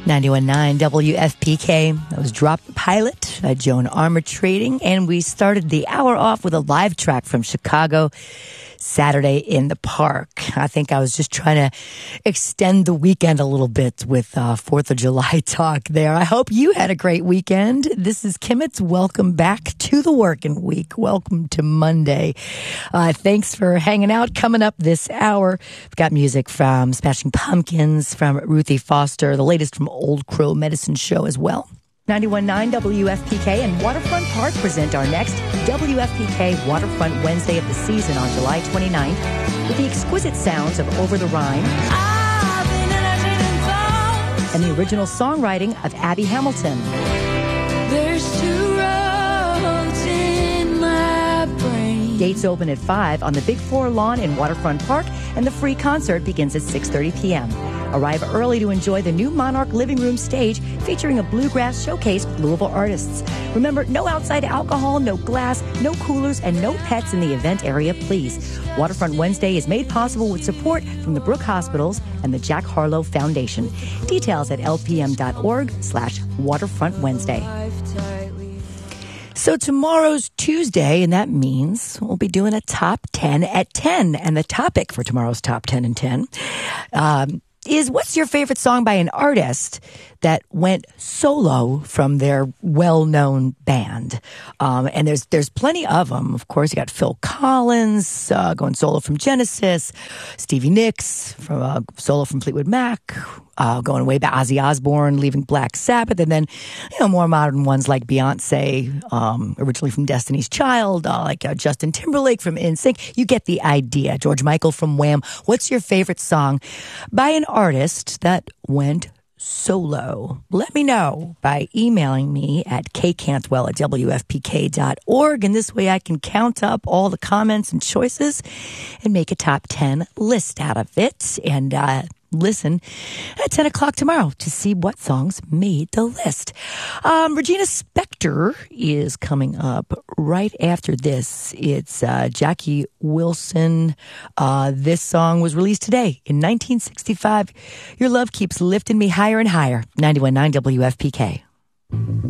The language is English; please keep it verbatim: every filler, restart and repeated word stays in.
ninety-one point nine W F P K. That was Drop the Pilot by Joan Armour Trading. And we started the hour off with a live track from Chicago, Saturday in the Park. I think I was just trying to extend the weekend a little bit with uh, fourth of July talk there. I hope you had a great weekend. This is Kimmets. Welcome back to the working week. Welcome to Monday. Uh, thanks for hanging out. Coming up this hour, we've got music from Smashing Pumpkins, from Ruthie Foster, the latest from Old Crow Medicine Show as well. ninety-one point nine W F P K and Waterfront Park present our next W F P K Waterfront Wednesday of the season on July twenty-ninth with the exquisite sounds of Over the Rhine and the original songwriting of Abby Hamilton. There's two roads in my brain. Gates open at five on the Big Four lawn in Waterfront Park, and the free concert begins at six thirty p.m. Arrive early to enjoy the new Monarch Living Room stage featuring a bluegrass showcase with Louisville artists. Remember, no outside alcohol, no glass, no coolers, and no pets in the event area, please. Waterfront Wednesday is made possible with support from the Brook Hospitals and the Jack Harlow Foundation. Details at lpm.org slash Waterfront Wednesday. So tomorrow's Tuesday, and that means we'll be doing a top ten at ten. And the topic for tomorrow's top ten and ten um, is, what's your favorite song by an artist that went solo from their well-known band? Um, and there's there's plenty of them. Of course, you got Phil Collins uh, going solo from Genesis, Stevie Nicks from uh, solo from Fleetwood Mac, uh, going way back, Ozzy Osbourne leaving Black Sabbath, and then you know more modern ones like Beyonce, um, originally from Destiny's Child, uh, like uh, Justin Timberlake from N Sync. You get the idea. George Michael from Wham. What's your favorite song by an artist that went solo? Let me know by emailing me at k cantwell at w f p k dot org, and this way I can count up all the comments and choices and make a top ten list out of it, and uh listen at ten o'clock tomorrow to see what songs made the list. Um, Regina Spektor is coming up right after this. It's uh, Jackie Wilson. Uh, this song was released today in nineteen sixty-five. Your Love Keeps Lifting Me Higher and Higher. ninety-one point nine W F P K.